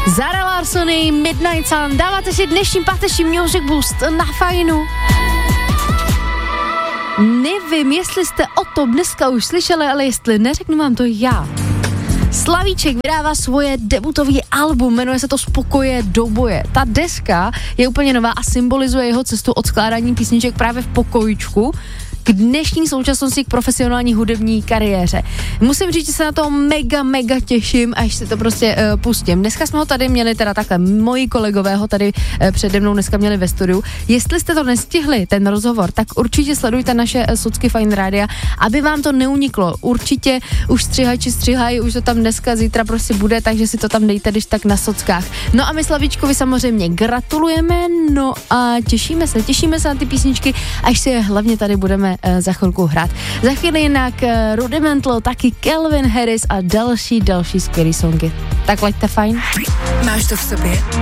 Zara Larsony, Midnight Sun, dáváte si dnešní páteční Music Boost na Fajnu. Nevím, jestli jste o tom dneska už slyšeli, ale jestli neřeknu vám to já. Slavíček vydává svoje debutový album, jmenuje se to Spokoje do boje. Ta deska je úplně nová a symbolizuje jeho cestu od skládání písniček právě v pokojíčku k dnešní současnosti, k profesionální hudební kariéře. Musím říct, že se na to mega těším, až si to prostě pustím. Dneska jsme ho tady měli, teda takhle, moji kolegové ho tady přede mnou dneska měli ve studiu. Jestli jste to nestihli, ten rozhovor, tak určitě sledujte naše socky Fajn Rádia, aby vám to neuniklo. Určitě už střihači střihají, už to tam dneska, zítra prostě bude, takže si to tam dejte, když tak na sockách. No a my Slavíčkovi samozřejmě gratulujeme, no a těšíme se na ty písničky, až si je hlavně tady budeme za chvilku hrát. Za chvíli jinak Rudimental, taky Calvin Harris a další skvělý songy. Tak laďte fajn. Máš to v sobě?